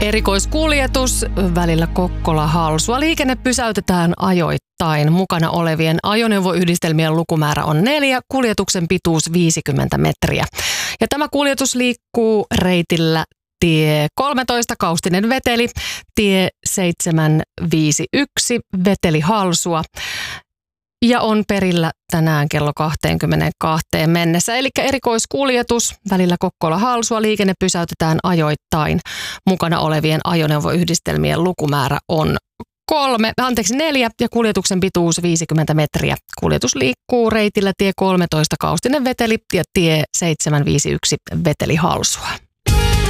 Erikoiskuljetus välillä Kokkola-Halsua. Liikenne pysäytetään ajoittain. Mukana olevien ajoneuvoyhdistelmien lukumäärä on 4, kuljetuksen pituus 50 metriä. Ja tämä kuljetus liikkuu reitillä tie 13 Kaustinen Veteli, tie 751 Veteli Halsua. Ja on perillä tänään kello 22 mennessä. Eli erikoiskuljetus välillä Kokkola-Halsua. Liikenne pysäytetään ajoittain. Mukana olevien ajoneuvoyhdistelmien lukumäärä on 4 ja kuljetuksen pituus 50 metriä. Kuljetus liikkuu reitillä tie 13 Kaustinen Veteli ja tie 751 Veteli Halsua.